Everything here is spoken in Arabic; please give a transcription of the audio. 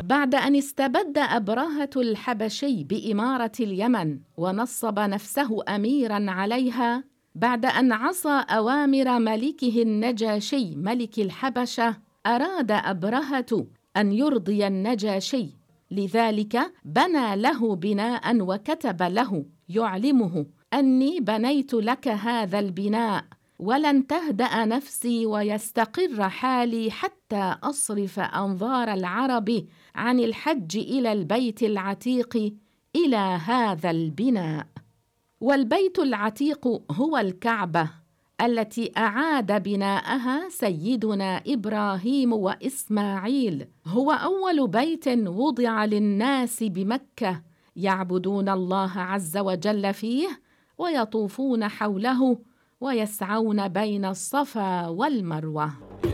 بعد أن استبد أبرهة الحبشي بإمارة اليمن ونصب نفسه أميراً عليها، بعد أن عصى أوامر ملكه النجاشي ملك الحبشة، أراد أبرهة أن يرضي النجاشي، لذلك بنى له بناء وكتب له يعلمه: أني بنيت لك هذا البناء، ولن تهدأ نفسي ويستقر حالي حتى أصرف أنظار العرب عن الحج إلى البيت العتيق، إلى هذا البناء. والبيت العتيق هو الكعبة التي أعاد بناءها سيدنا إبراهيم وإسماعيل. هو أول بيت وضع للناس بمكة يعبدون الله عز وجل فيه، ويطوفون حوله، ويسعون بين الصفا والمروة.